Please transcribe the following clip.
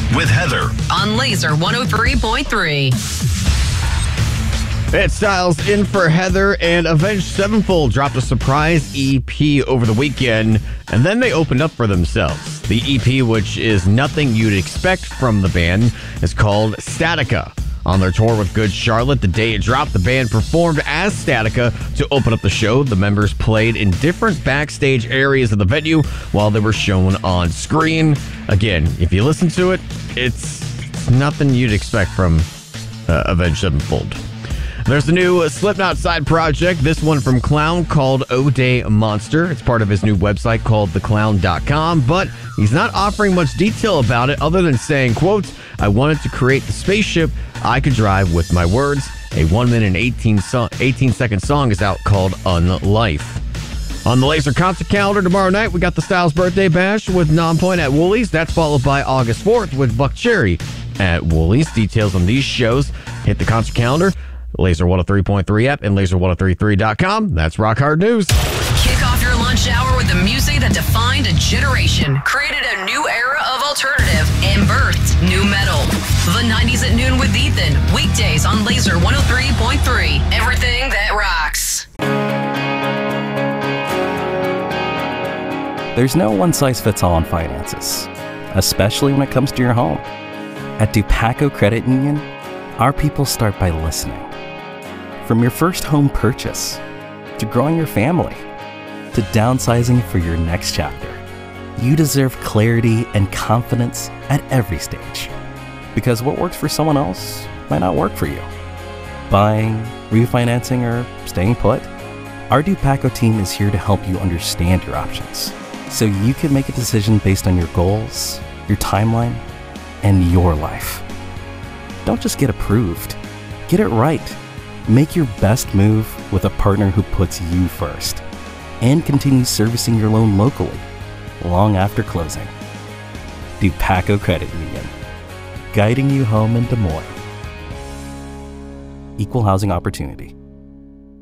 with Heather on Laser 103.3. It's Styles in for Heather, and Avenged Sevenfold dropped a surprise EP over the weekend, and then they opened up for themselves. The EP, which is nothing you'd expect from the band, is called Statica. On their tour with Good Charlotte, the day it dropped, the band performed as Statica to open up the show. The members played in different backstage areas of the venue while they were shown on screen. Again, if you listen to it, it's nothing you'd expect from Avenged Sevenfold. There's a new Slipknot side project, this one from Clown called O'Day Monster. It's part of his new website called theclown.com, but he's not offering much detail about it other than saying, quote, "I wanted to create the spaceship I could drive with my words." A 1 minute and 18-second song is out called Unlife. On the Laser concert calendar tomorrow night, we got the Styles Birthday Bash with Nonpoint at Woolies. That's followed by August 4th with Buck Cherry at Woolies. Details on these shows hit the concert calendar, Laser 103.3 app, and laser1033.com. That's Rock Hard News. Kick off your lunch hour with the music that defined a generation, created a new era of alternative, and birthed new metal. The 90s at noon with Ethan. Weekdays on Laser 103.3. Everything that rocks. There's no one-size-fits-all on finances, especially when it comes to your home. At Dupaco Credit Union, our people start by listening. From your first home purchase, to growing your family, to downsizing for your next chapter, you deserve clarity and confidence at every stage. Because what works for someone else might not work for you. Buying, refinancing, or staying put, our Dupaco team is here to help you understand your options, so you can make a decision based on your goals, your timeline, and your life. Don't just get approved. Get it right. Make your best move with a partner who puts you first and continues servicing your loan locally long after closing. Dupaco Credit Union, guiding you home in Des Moines. Equal housing opportunity.